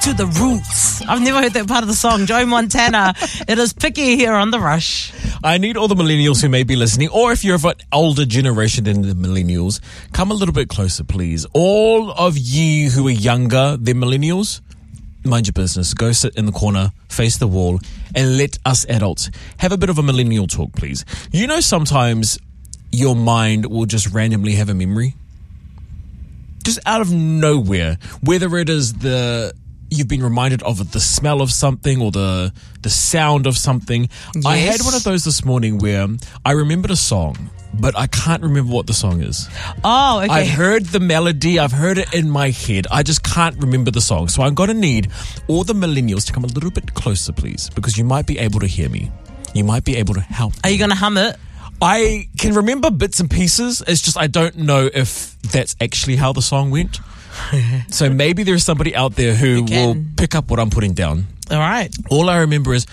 to the roots. I've never heard that part of the song. Joe Montana. It is Picky here on The Rush. I need all the millennials who may be listening, or if you're of an older generation than the millennials, come a little bit closer, please. All of you who are younger than millennials, mind your business. Go sit in the corner, face the wall, and let us adults have a bit of a millennial talk, please. You know, sometimes your mind will just randomly have a memory. Just out of nowhere. Whether it is you've been reminded of the smell of something or the sound of something. Yes. I had one of those this morning where I remembered a song, but I can't remember what the song is. Oh, okay. I've heard the melody. I've heard it in my head. I just can't remember the song. So I'm going to need all the millennials to come a little bit closer, please, because you might be able to hear me. You might be able to help me. Are you going to hum it? I can remember bits and pieces. It's just I don't know if that's actually how the song went. So maybe there's somebody out there who will pick up what I'm putting down. All right. All I remember is